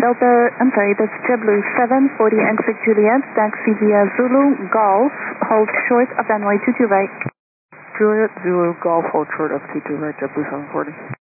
that's JetBlue 740 exit Juliet, taxi via Zulu Golf, hold short of runway 22 right. Juliet, Zulu Golf, hold short of 22 right, JetBlue 740.